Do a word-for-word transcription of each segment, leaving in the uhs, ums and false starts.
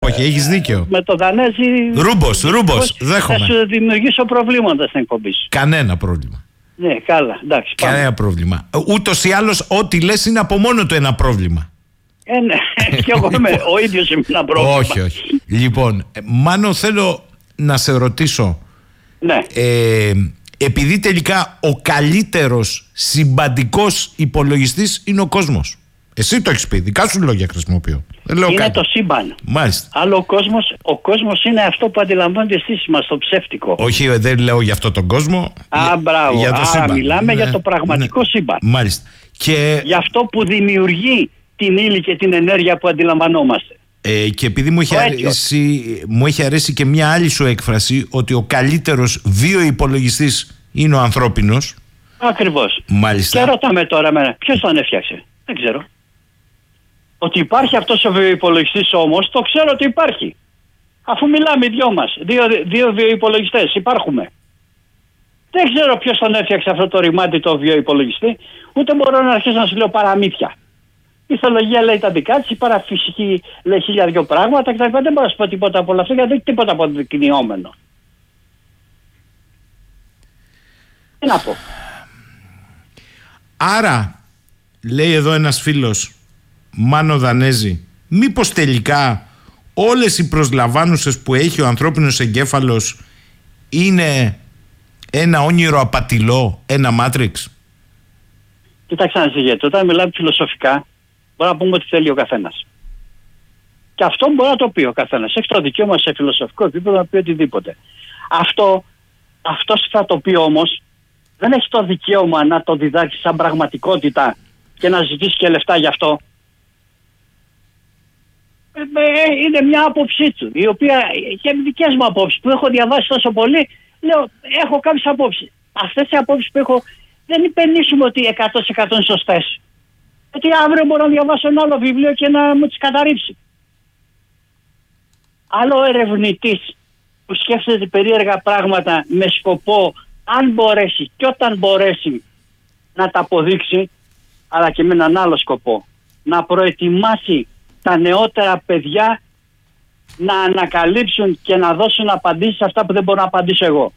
Όχι, έχεις δίκιο. Με το Δανέζι. Ρούμπος, ρούμπος, δέχομαι. Θα σου δημιουργήσω προβλήματα στην εκπομπή σου. Κανένα πρόβλημα. Ναι, καλά, εντάξει. Πάμε. Κανένα πρόβλημα. Ούτως ή άλλως, ό,τι λες είναι από μόνο του ένα πρόβλημα. Ε, ναι, και εγώ είμαι ο ίδιος είμαι ένα πρόβλημα. Όχι, όχι. Λοιπόν, Μάνο, θέλω να σε ρωτήσω. Ναι. Ε, επειδή τελικά ο καλύτερος συμπαντικός υπολογιστής είναι ο κόσμος. Εσύ το έχεις πει, δικά σου λόγια χρησιμοποιώ. Δεν λέω είναι κάτι. το σύμπαν. Μάλιστα. Άλλο ο κόσμος, ο κόσμος είναι αυτό που αντιλαμβάνονται εσείς μας, το ψεύτικο. Όχι, δεν λέω για αυτό τον κόσμο. Α, μπράβο. Για το Άρα σύμπαν. μιλάμε Ναι, για το πραγματικό ναι. σύμπαν. Μάλιστα. Και... Για αυτό που δημιουργεί την ύλη και την ενέργεια που αντιλαμβανόμαστε. Ε, και επειδή μου έχει, αρέσει, μου έχει αρέσει και μια άλλη σου έκφραση, ότι ο καλύτερος βιοϋπολογιστής είναι ο ανθρώπινος. Ακριβώς. Μάλιστα. Και ρωτάμε τώρα μένα, ποιος τον έφτιαξε? Δεν ξέρω. Ότι υπάρχει αυτός ο βιοϋπολογιστής όμως, το ξέρω ότι υπάρχει. Αφού μιλάμε οι δυο μας, δύο, δύο βιοϋπολογιστές, υπάρχουμε. Δεν ξέρω ποιος τον έφτιαξε αυτό το ρημάτι το βιοϋπολογιστή, ούτε μπορώ να αρχίσω να σου λέω παραμύθια. Η ηθολογία λέει τα δικά της, η παραφυσική λέει χίλια δυο πράγματα κτλ. Δεν μπορώ να σου πω τίποτα από όλα αυτά, γιατί δεν έχει τίποτα αποδεικνυόμενο. Τι να πω. Άρα, λέει εδώ ένας φίλος, Μάνο Δανέζη, μήπως τελικά όλες οι προσλαμβάνουσες που έχει ο ανθρώπινος εγκέφαλος είναι ένα όνειρο απατηλό, ένα μάτριξ? Κοιτάξτε να ζυγέτε, όταν μιλάμε φιλοσοφικά, μπορούμε να πούμε ότι θέλει ο καθένας. Και αυτό μπορεί να το πει ο καθένας. Έχει το δικαίωμα σε φιλοσοφικό επίπεδο να πει οτιδήποτε. Αυτό, αυτός θα το πει όμως, δεν έχει το δικαίωμα να το διδάξει σαν πραγματικότητα και να ζητήσει και λεφτά γι' αυτό. Είναι μια άποψή του, η οποία και δικές μου απόψεις που έχω διαβάσει τόσο πολύ, λέω, έχω κάποιες απόψεις. Αυτές οι απόψεις που έχω δεν υπενήσουμε ότι εκατό τοις εκατό είναι σωστές. Γιατί αύριο μπορώ να διαβάσω ένα άλλο βιβλίο και να μου τις καταρρύψει. Άλλο ο ερευνητής που σκέφτεται περίεργα πράγματα με σκοπό, αν μπορέσει και όταν μπορέσει, να τα αποδείξει, αλλά και με έναν άλλο σκοπό, να προετοιμάσει τα νεότερα παιδιά να ανακαλύψουν και να δώσουν απαντήσεις σε αυτά που δεν μπορώ να απαντήσω εγώ.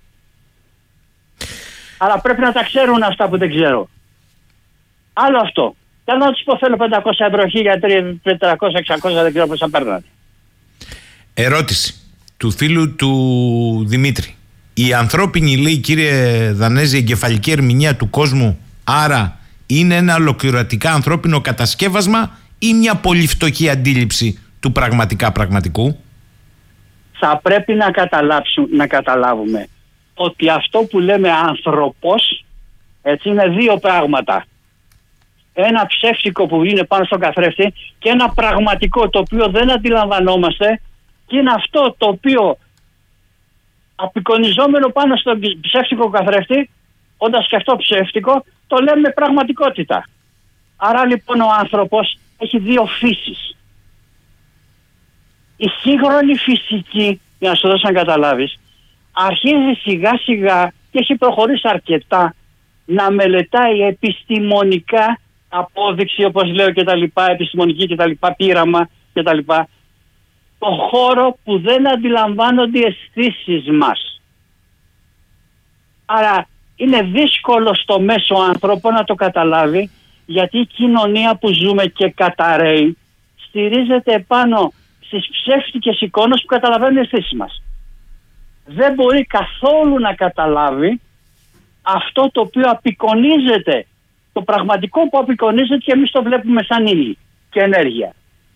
Αλλά πρέπει να τα ξέρουν αυτά που δεν ξέρω. Άλλο αυτό. Θέλω να τους πω, θέλω πεντακόσια ευρώ για τετρακόσια εξακόσια, δεν ξέρω πώς θα παίρνανε. Ερώτηση του φίλου του Δημήτρη. Η ανθρώπινη, λέει, κύριε Δανέζη, εγκεφαλική ερμηνεία του κόσμου, άρα είναι ένα ολοκληρωτικά ανθρώπινο κατασκεύασμα ή μια πολύ φτωχή αντίληψη του πραγματικά πραγματικού? Θα πρέπει να, να καταλάβουμε ότι αυτό που λέμε άνθρωπος, έτσι, είναι δύο πράγματα. Ένα ψεύτικο που είναι πάνω στον καθρέφτη και ένα πραγματικό το οποίο δεν αντιλαμβανόμαστε, και είναι αυτό το οποίο απεικονιζόμενο πάνω στον ψεύτικο καθρέφτη, όταν σκεφτώ ψεύτικο, το λέμε πραγματικότητα. Άρα λοιπόν ο άνθρωπος έχει δύο φύσεις. Η σύγχρονη φυσική, για να σου δώσω να καταλάβεις, αρχίζει σιγά σιγά και έχει προχωρήσει αρκετά να μελετάει επιστημονικά απόδειξη, όπως λέω, και τα λοιπά, επιστημονική και τα λοιπά, πείραμα και τα λοιπά, το χώρο που δεν αντιλαμβάνονται οι αισθήσεις μας. Άρα είναι δύσκολο στο μέσο άνθρωπο να το καταλάβει, γιατί η κοινωνία που ζούμε και καταραίει στηρίζεται πάνω στις ψεύτικες εικόνες που καταλαβαίνουν οι αισθήσεις μας. Δεν μπορεί καθόλου να καταλάβει αυτό το οποίο απεικονίζεται, το πραγματικό που απεικονίζεται και εμείς το βλέπουμε σαν ύλη και ενέργεια.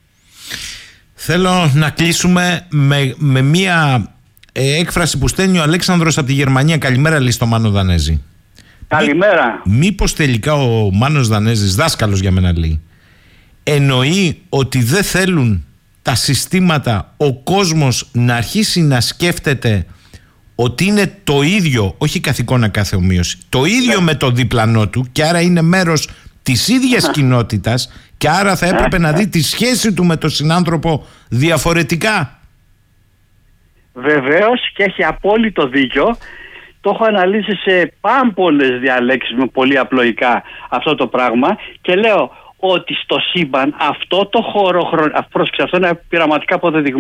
Θέλω να κλείσουμε με, με μία ε, έκφραση που στέλνει ο Αλέξανδρος από τη Γερμανία. Καλημέρα, λέει, στο Μάνο Δανέζη. Καλημέρα. Μή, μήπως τελικά ο Μάνος Δανέζης, δάσκαλος για μένα, λέει, εννοεί ότι δεν θέλουν τα συστήματα ο κόσμος να αρχίσει να σκέφτεται ότι είναι το ίδιο, όχι καθηκόνα κάθε ομοίωση, το ίδιο ναι. με το διπλανό του, και άρα είναι μέρος της ίδιας κοινότητας, και άρα θα έπρεπε να δει τη σχέση του με τον συνάνθρωπο διαφορετικά. Βεβαίως, και έχει απόλυτο δίκιο. Το έχω αναλύσει σε πάμπολες διαλέξεις με πολύ απλοϊκά αυτό το πράγμα, και λέω ότι στο σύμπαν αυτό το χώρο, πρόσεξε, αυτό είναι πειραματικά αποδεδειγμένο.